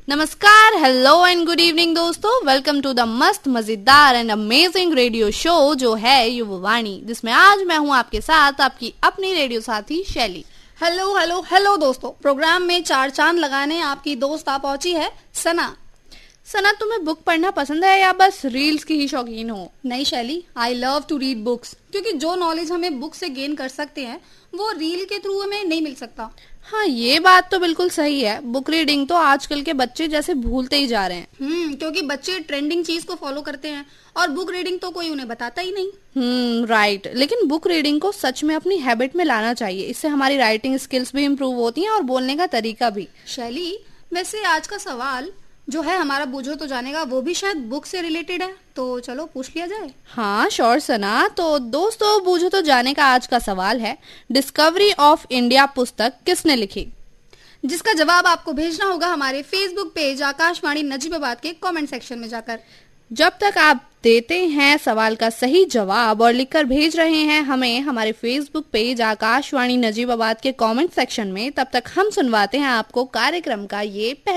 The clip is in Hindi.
नमस्कार, हेलो एंड गुड इवनिंग दोस्तों। वेलकम टू द मस्त मजेदार एंड अमेजिंग रेडियो शो जो है युववाणी, जिसमें आज मैं हूँ आपके साथ आपकी अपनी रेडियो साथी शैली। हेलो हेलो हेलो दोस्तों, प्रोग्राम में चार चांद लगाने आपकी दोस्त आ पहुंची है सना। सना, तुम्हें बुक पढ़ना पसंद है या बस रील्स की ही शौकीन हो? नहीं शैली, I love to read books, क्योंकि जो नॉलेज हमें बुक से गेन कर सकते हैं वो रील के थ्रू हमें नहीं मिल सकता। हाँ, ये बात तो बिल्कुल सही है। बुक रीडिंग तो आजकल के बच्चे जैसे भूलते ही जा रहे हैं। क्योंकि बच्चे ट्रेंडिंग चीज को फॉलो करते हैं और बुक रीडिंग तो कोई उन्हें बताता ही नहीं। राइट। लेकिन बुक रीडिंग को सच में अपनी हैबिट में लाना चाहिए। इससे हमारी राइटिंग स्किल्स भी इम्प्रूव होती हैं और बोलने का तरीका भी। शैली, वैसे आज का सवाल जो है हमारा बूझो तो जानेगा, वो भी शायद बुक से रिलेटेड है, तो चलो पूछ लिया जाए। हाँ श्योर सना। तो दोस्तों, बूझो तो जाने का आज का सवाल है, डिस्कवरी ऑफ इंडिया पुस्तक किसने लिखी? जिसका जवाब आपको भेजना होगा हमारे फेसबुक पेज आकाशवाणी नजीबाबाद के कमेंट सेक्शन में जाकर। जब तक आप देते हैं सवाल का सही जवाब और लिखकर भेज रहे हैं हमें हमारे फेसबुक पेज आकाशवाणी नजीबाबाद के कमेंट सेक्शन में, तब तक हम सुनवाते हैं आपको कार्यक्रम का ये